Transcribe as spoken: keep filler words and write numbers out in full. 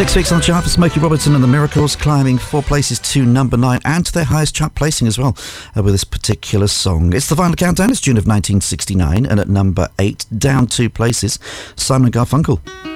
Six weeks on the chart for Smokey Robertson and the Miracles, climbing four places to number nine and to their highest chart placing as well uh, with this particular song. It's the final countdown. It's June of nineteen sixty-nine, and at number eight, down two places, Simon and Garfunkel.